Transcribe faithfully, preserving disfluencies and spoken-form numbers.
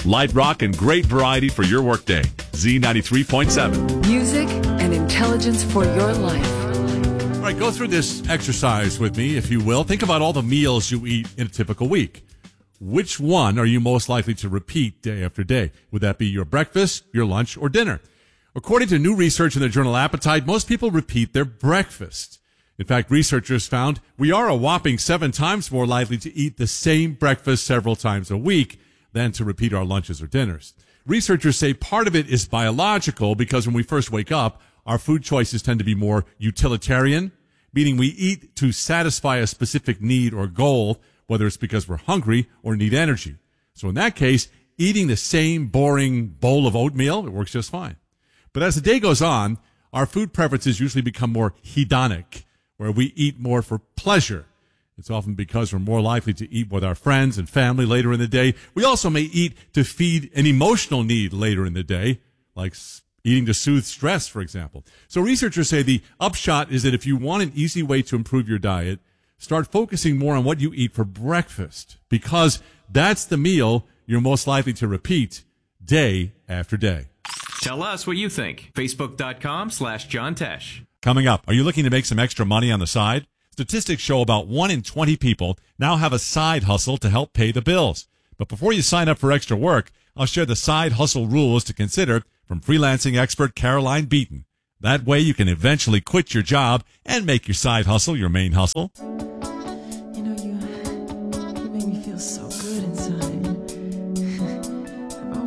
Light rock and great variety for your workday. Z ninety-three point seven. Music and intelligence for your life. All right, go through this exercise with me, if you will. Think about all the meals you eat in a typical week. Which one are you most likely to repeat day after day? Would that be your breakfast, your lunch, or dinner? According to new research in the journal Appetite, most people repeat their breakfast. In fact, researchers found we are a whopping seven times more likely to eat the same breakfast several times a week than to repeat our lunches or dinners. Researchers say part of it is biological because when we first wake up, our food choices tend to be more utilitarian, meaning we eat to satisfy a specific need or goal, whether it's because we're hungry or need energy. So in that case, eating the same boring bowl of oatmeal, it works just fine. But as the day goes on, our food preferences usually become more hedonic, where we eat more for pleasure. It's often because we're more likely to eat with our friends and family later in the day. We also may eat to feed an emotional need later in the day, like eating to soothe stress, for example. So researchers say the upshot is that if you want an easy way to improve your diet, start focusing more on what you eat for breakfast, because that's the meal you're most likely to repeat day after day. Tell us what you think. Facebook.com slash John Tesh. Coming up, are you looking to make some extra money on the side? Statistics show about one in twenty people now have a side hustle to help pay the bills. But before you sign up for extra work, I'll share the side hustle rules to consider from freelancing expert Caroline Beaton. That way you can eventually quit your job and make your side hustle your main hustle.